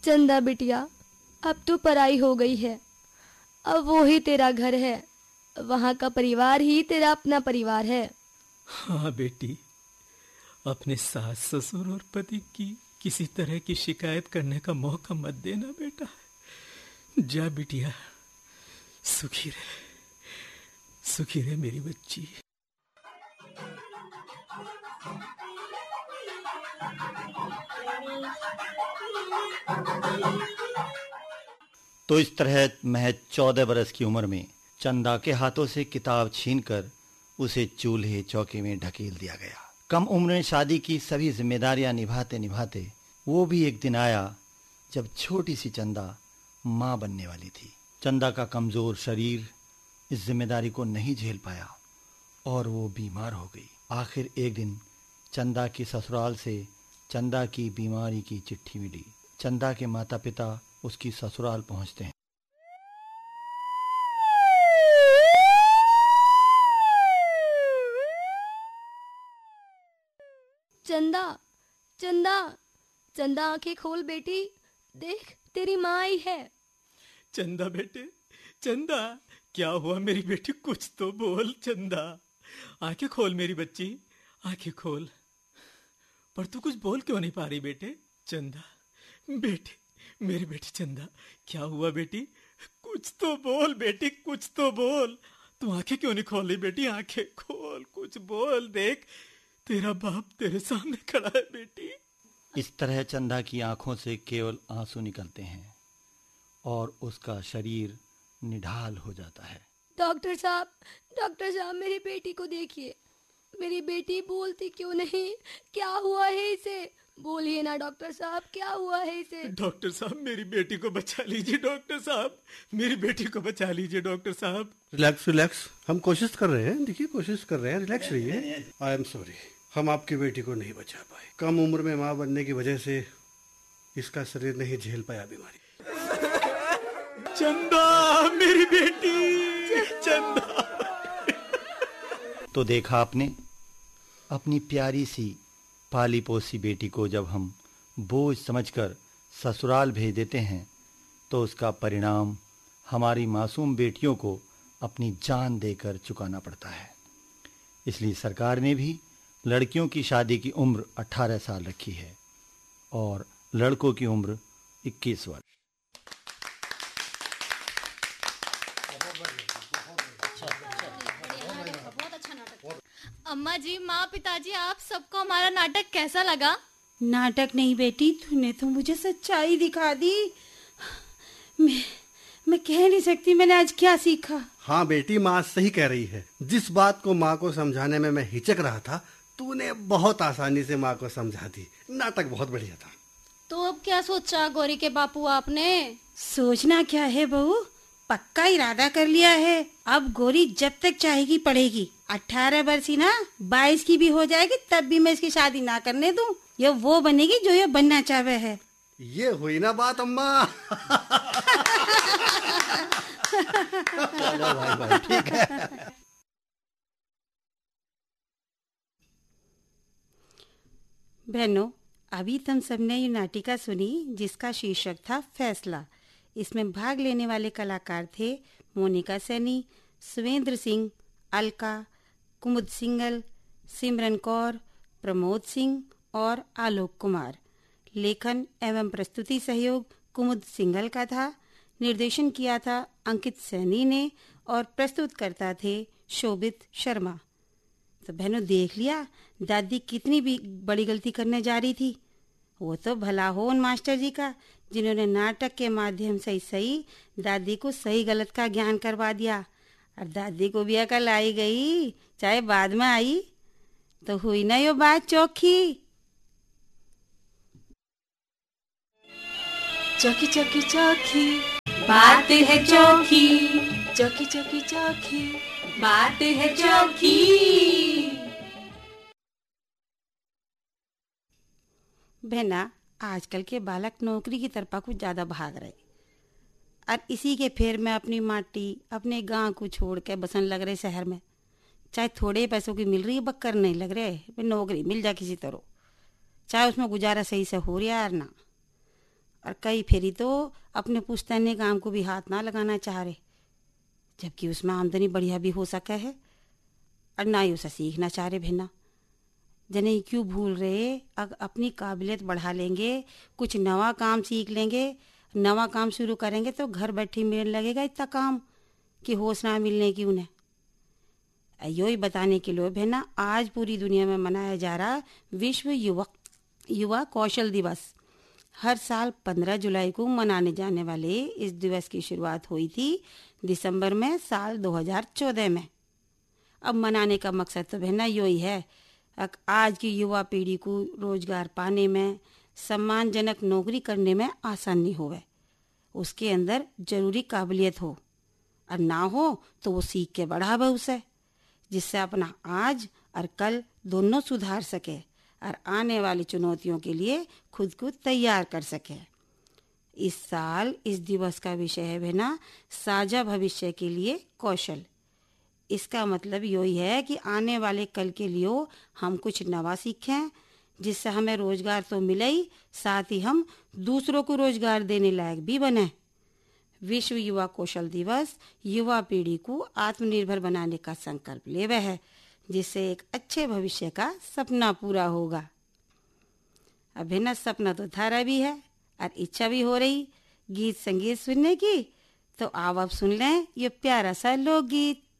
चंदा बिटिया, अब तो पराई हो गई है। अब वो ही तेरा घर है, वहाँ का परिवार ही तेरा अपना परिवार है। हाँ बेटी, अपने सास ससुर और पति की किसी तरह की शिकायत करने का मौका मत देना बेटा। जा बिटिया, सुखी रहे मेरी बच्ची। तो इस तरह महज 14 बरस की उम्र में चंदा के हाथों से किताब छीनकर उसे चूल्हे चौके में ढकेल दिया गया। कम उम्र में शादी की सभी जिम्मेदारियां निभाते निभाते वो भी एक दिन आया जब छोटी सी चंदा मां बनने वाली थी। चंदा का कमजोर शरीर इस जिम्मेदारी को नहीं झेल पाया और वो बीमार हो गई। आखिर एक दिन चंदा की ससुराल से चंदा की बीमारी की चिट्ठी मिली। चंदा के माता पिता उसकी ससुराल पहुंचते हैं। चंदा, चंदा, चंदा आंखें खोल बेटी, देख तेरी माँ आई है। चंदा बेटे, चंदा, क्या हुआ मेरी बेटी? कुछ तो बोल चंदा। आंखें खोल मेरी बच्ची, आंखें खोल। पर तू कुछ बोल क्यों नहीं पा रही बेटे? चंदा बेटी, मेरी बेटी चंदा, क्या हुआ बेटी? कुछ तो बोल बेटी, कुछ तो बोल। तू आंखें क्यों नहीं खोल रही बेटी? आंखें खोल, कुछ बोल। देख, तेरा बाप तेरे सामने खड़ा है बेटी। इस तरह चंदा की आंखों से केवल आंसू निकलते हैं और उसका शरीर निढाल हो जाता है। डॉक्टर साहब, मेरी बेटी को देखिए। मेरी बेटी बोलती क्यों नहीं? क्या हुआ है इसे? बोलिए ना डॉक्टर साहब, क्या हुआ है इसे? डॉक्टर साहब, मेरी बेटी को बचा लीजिए। डॉक्टर साहब, मेरी बेटी को बचा लीजिए। डॉक्टर साहब, रिलैक्स, हम कोशिश कर रहे हैं। देखिए, कोशिश कर रहे हैं, रिलैक्स रहिए। आई एम सॉरी, हम आपकी बेटी को नहीं बचा पाए। कम उम्र में माँ बनने की वजह से इसका शरीर नहीं झेल पाया बीमारी। चंदा, मेरी बेटी चंदा। तो देखा आपने, अपनी प्यारी सी पाली पोसी बेटी को जब हम बोझ समझकर ससुराल भेज देते हैं तो उसका परिणाम हमारी मासूम बेटियों को अपनी जान देकर चुकाना पड़ता है। इसलिए सरकार ने भी लड़कियों की शादी की उम्र 18 साल रखी है और लड़कों की उम्र 21 वर्ष। अम्मा जी, माँ, पिताजी, आप सबको हमारा नाटक कैसा लगा? नाटक नहीं बेटी, तूने तो मुझे सच्चाई दिखा दी। मैं कह नहीं सकती मैंने आज क्या सीखा। हाँ बेटी, माँ सही कह रही है। जिस बात को माँ को समझाने में मैं हिचक रहा था, तूने बहुत आसानी से माँ को समझा दी। नाटक बहुत बढ़िया था। तो अब क्या सोचा गौरी के बापू आपने? सोचना क्या है बहू, पक्का इरादा कर लिया है। अब गौरी जब तक चाहेगी पढ़ेगी। 18 वर्ष ही ना, 22 की भी हो जाएगी तब भी मैं इसकी शादी ना करने दूं। ये वो बनेगी जो ये बनना चाहे है। ये हुई ना बात अम्मा। चलो भाई, ठीक है। बहनों, अभी तुम सबने ये नाटिका सुनी जिसका शीर्षक था फैसला। इसमें भाग लेने वाले कलाकार थे मोनिका सैनी, सुवेंद्र सिंह, अलका, कुमुद सिंगल, सिमरन कौर, प्रमोद सिंह और आलोक कुमार। लेखन एवं प्रस्तुति सहयोग कुमुद सिंगल का था। निर्देशन किया था अंकित सैनी ने और प्रस्तुत करता थे शोभित शर्मा। तो बहनों, देख लिया दादी कितनी भी बड़ी गलती करने जा रही थी। वो तो भला हो उन मास्टर जी का जिन्होंने नाटक के माध्यम से सही दादी को सही गलत का ज्ञान करवा दिया। और दादी को भी अकल आई गई, चाहे बाद में आई। तो हुई ना ये बात चौखी। चौकी चौकी चौकी बात है चौकी, चौकी चौकी चौकी बात है चौकी। बहना, आजकल के बालक नौकरी की तरफ कुछ ज्यादा भाग रहे और इसी के फेर में अपनी माटी अपने गांव को छोड़ के बसन लग रहे शहर में। चाहे थोड़े पैसों की मिल रही है, बक्कर नहीं लग रहे। नौकरी मिल जाए किसी तरह, चाहे उसमें गुजारा सही से हो रहा है ना। और कई फेरी तो अपने पुश्तैनी काम को भी हाथ ना लगाना चाह रहे, जबकि उसमें आमदनी बढ़िया भी हो सके है, और ना ही उसे सीखना चाह रहे भेना। जने क्यों भूल रहे, अगर अपनी काबिलियत बढ़ा लेंगे, कुछ नवा काम सीख लेंगे, नवा काम शुरू करेंगे तो घर बैठे मिलने लगेगा इतना काम कि होश ना मिलने की उन्हें। यो ही बताने के लिए भेना आज पूरी दुनिया में मनाया जा रहा विश्व युवा कौशल दिवस। हर साल 15 जुलाई को मनाने जाने वाले इस दिवस की शुरुआत हुई थी दिसंबर में साल 2014 में। अब मनाने का मकसद तो भेना यो ही है, आज की युवा पीढ़ी को रोजगार पाने में, सम्मानजनक नौकरी करने में आसानी होवे, उसके अंदर जरूरी काबिलियत हो, और ना हो तो वो सीख के बढ़ावे उसे, जिससे अपना आज और कल दोनों सुधार सके और आने वाली चुनौतियों के लिए खुद को तैयार कर सके। इस साल इस दिवस का विषय है भेना साझा भविष्य के लिए कौशल। इसका मतलब यही है कि आने वाले कल के लिए हम कुछ नवा सीखें, जिससे हमें रोजगार तो मिले ही, साथ ही हम दूसरों को रोजगार देने लायक भी बने। विश्व युवा कौशल दिवस युवा पीढ़ी को आत्मनिर्भर बनाने का संकल्प लेवे है, जिससे एक अच्छे भविष्य का सपना पूरा होगा। अब ना सपना तो थारा भी है और इच्छा भी हो रही गीत संगीत सुनने की, तो आप अब सुन लें ये प्यारा सा लोकगीत।